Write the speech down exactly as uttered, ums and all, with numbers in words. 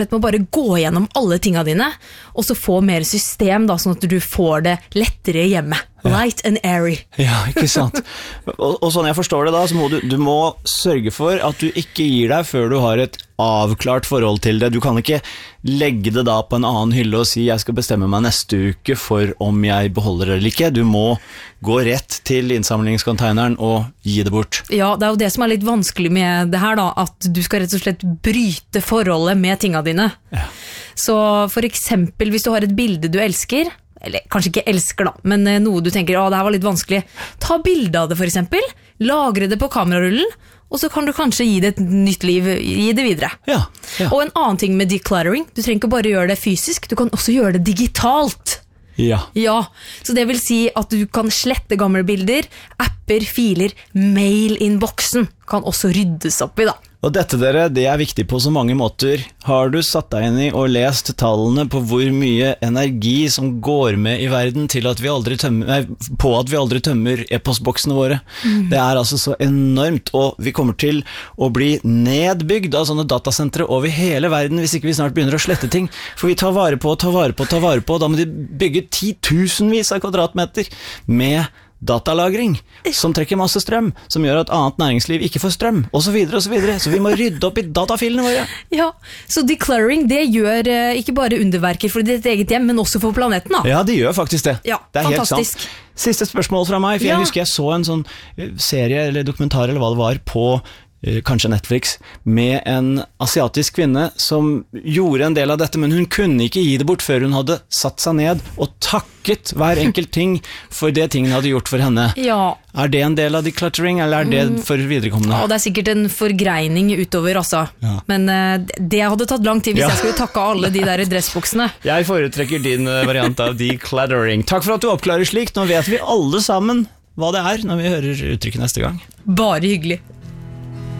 må bare gå gjennom alle tingene dine, og så få mer system, da, sånn at du får det lettere hjemme. Light and airy. Ja, ikke sant. Og, og sånn jeg forstår det da, så må du, du må sørge for at du ikke gir deg før du har et avklart forhold til det. Du kan ikke legge det da på en annen hylle og si jeg skal bestemme meg neste uke for om jeg beholder det eller ikke. Du må gå rett til innsamlingscontaineren og gi det bort. Ja, det er jo det som er litt vanskelig med det her da, at du skal rett og slett bryte forholdet med tingene dine. Ja. Så for eksempel hvis du har et bilde du elsker, eller kanskje ikke elsker da, men noe du tenker, å, det her var litt vanskelig. Ta bilde av det for eksempel, lagre det på kamerarullen, og så kan du kanskje gi det et nytt liv, gi det videre. Ja, ja. Og en annen ting med decluttering, du trenger ikke bare gjøre det fysisk, du kan også gjøre det digitalt. Ja. Ja, så det vil si at du kan slette gamle bilder, apper, filer, mail-innboksen kan også ryddes opp i da. Og dette dere, det er viktig på så mange måter. Har du satt deg inn i og lest tallene på hvor mye energi som går med i verden til at vi aldri tømmer, nei, på at vi aldri tømmer e-postboksene våre? Mm. Det er altså så enormt, og vi kommer til å bli nedbygd av sånne datasentre over hele verden hvis ikke vi snart begynner å slette ting. For vi tar vare på, tar vare på, tar vare på, da må de bygge titusenvis av kvadratmeter med datalagring, som trekker masse strøm, som gjør at annet næringsliv ikke får strøm, og så videre og så videre. Så vi må rydde opp i datafilene våre. Ja, så decluttering, det gjør eh, ikke bare underverker for ditt eget hjem, men også for planeten da. Ja, det gjør faktisk det. Ja, det er fantastisk. Helt sant. Siste spørsmål fra meg, for ja. jeg husker jeg så en sånn serie eller dokumentar eller hva det var på kanskje Netflix, med en asiatisk kvinne som gjorde en del av dette, men hun kunne ikke gi det bort før hun hadde satt seg ned og takket hver enkelt ting for det tingen hadde gjort for henne. Ja. Er det en del av decluttering, eller er det for viderekommende? Ja, det er sikkert en forgreining utover, altså. Ja. Men uh, det hadde tatt lang tid hvis ja. jeg skulle takke alle de der dressbuksene. Jeg foretrekker din variant av decluttering. Takk for at du oppklarer slikt. Nå vet vi alle sammen hva det er når vi hører uttrykket neste gang. Bare hyggelig.